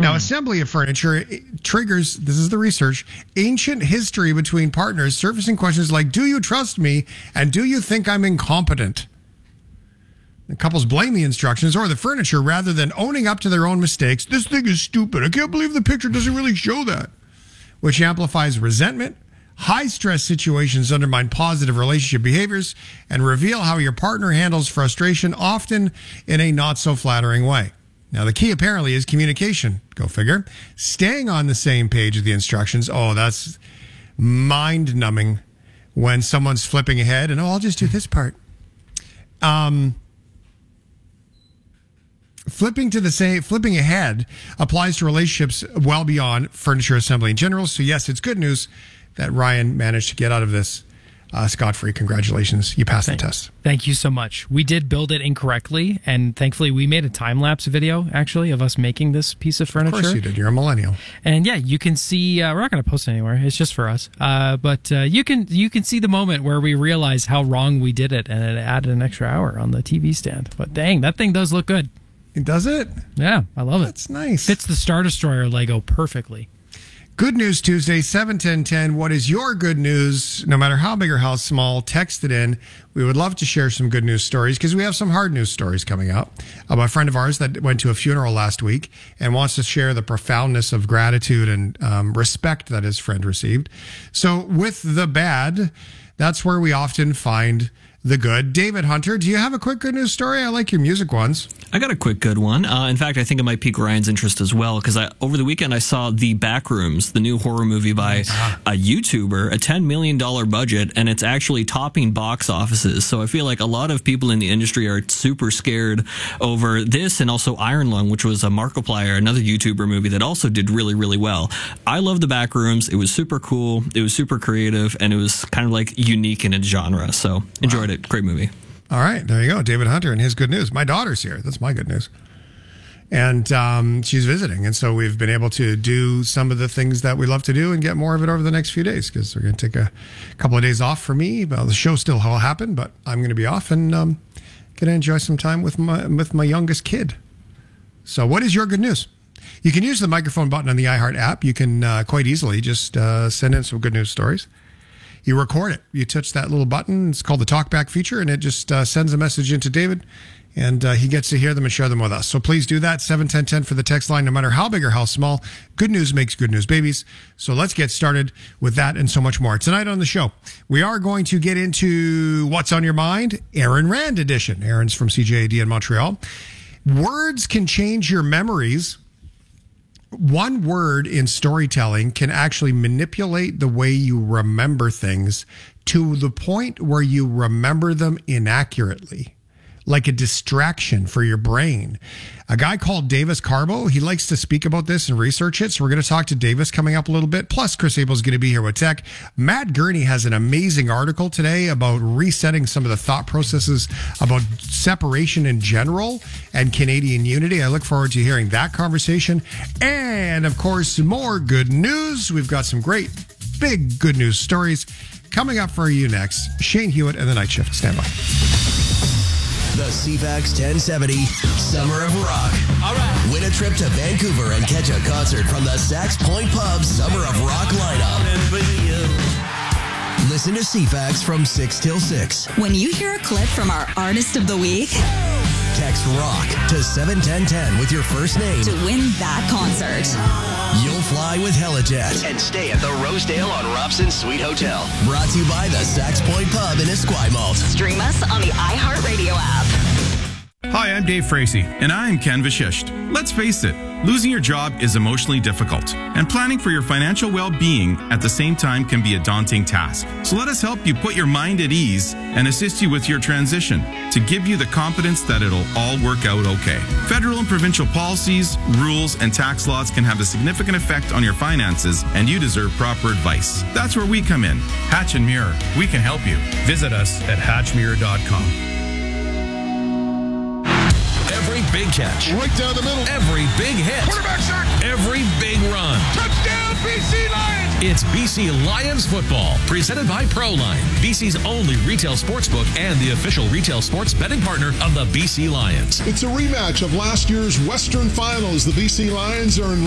Now, assembly of furniture triggers, this is the research, ancient history between partners, surfacing questions like, do you trust me? And do you think I'm incompetent? The couples blame the instructions or the furniture rather than owning up to their own mistakes. This thing is stupid. I can't believe the picture doesn't really show that. Which amplifies resentment. High-stress situations undermine positive relationship behaviors and reveal how your partner handles frustration, often in a not-so-flattering way. Now, the key apparently is communication. Go figure. Staying on the same page of the instructions. Oh, that's mind-numbing when someone's flipping ahead and, I'll just do this part. Flipping ahead applies to relationships well beyond furniture assembly in general. So, yes, it's good news that Ryan managed to get out of this scot-free. Congratulations. You passed the test. Thank you so much. We did build it incorrectly, and thankfully we made a time-lapse video, actually, of us making this piece of furniture. Of course you did. You're a millennial. And yeah, you can see, we're not going to post it anywhere. It's just for us. But you can see the moment where we realize how wrong we did it, and it added an extra hour on the TV stand. But dang, that thing does look good. Does it? Yeah, I love it. That's nice. Fits the Star Destroyer Lego perfectly. Good News Tuesday, 71010. What is your good news? No matter how big or how small, text it in. We would love to share some good news stories because we have some hard news stories coming out. A friend of ours that went to a funeral last week and wants to share the profoundness of gratitude and respect that his friend received. So with the bad, that's where we often find the good. David Hunter, do you have a quick good news story? I like your music ones. I got a quick good one. In fact, I think it might pique Ryan's interest as well, because over the weekend I saw The Backrooms, the new horror movie by a YouTuber, a $10 million budget, and it's actually topping box offices. So I feel like a lot of people in the industry are super scared over this, and also Iron Lung, which was a Markiplier, another YouTuber movie that also did really, really well. I love The Backrooms. It was super cool. It was super creative, and it was kind of like unique in its genre. So enjoyed it. Great movie. All right, there you go. David Hunter and his good news. My daughter's here. That's my good news. And she's visiting. And so we've been able to do some of the things that we love to do and get more of it over the next few days because we're going to take a couple of days off for me. Well, the show still will happen, but I'm going to be off and going to enjoy some time with my youngest kid. So what is your good news? You can use the microphone button on the iHeart app. You can quite easily just send in some good news stories. You record it. You touch that little button. It's called the TalkBack feature, and it just sends a message into David, and he gets to hear them and share them with us. So please do that. 71010 for the text line, no matter how big or how small. Good news makes good news babies. So let's get started with that and so much more. Tonight on the show, we are going to get into What's on Your Mind, Aaron Rand edition. Aaron's from CJAD in Montreal. Words can change your memories. One word in storytelling can actually manipulate the way you remember things to the point where you remember them inaccurately, like a distraction for your brain. A guy called Davis Carbo, he likes to speak about this and research it. So we're going to talk to Davis coming up a little bit. Plus, Chris Abel's going to be here with tech. Matt Gurney has an amazing article today about resetting some of the thought processes about separation in general and Canadian unity. I look forward to hearing that conversation. And, of course, more good news. We've got some great, big good news stories coming up for you next. Shane Hewitt and the Night Shift. Stand by. The CFAX 1070 Summer of Rock. All right. Win a trip to Vancouver and catch a concert from the Sax Point Pub Summer of Rock lineup. Listen to CFAX from 6 till 6. When you hear a clip from our Artist of the Week, text ROCK to 71010 with your first name to win that concert. You'll fly with Helijet and stay at the Rosedale on Robson Suite Hotel. Brought to you by the Sax Point Pub in Esquimalt. Stream us on the iHeartRadio app. Hi, I'm Dave Frazee, and I'm Ken Vashisht. Let's face it, losing your job is emotionally difficult, and planning for your financial well-being at the same time can be a daunting task. So let us help you put your mind at ease and assist you with your transition to give you the confidence that it'll all work out okay. Federal and provincial policies, rules, and tax laws can have a significant effect on your finances, and you deserve proper advice. That's where we come in. Hatch and Muir, we can help you. Visit us at hatchmuir.com. Every big catch. Right down the middle. Every big hit. Quarterback sack. Every big run. Touchdown, BC Lions. It's BC Lions football, presented by Proline, BC's only retail sportsbook and the official retail sports betting partner of the BC Lions. It's a rematch of last year's Western Finals. The BC Lions are in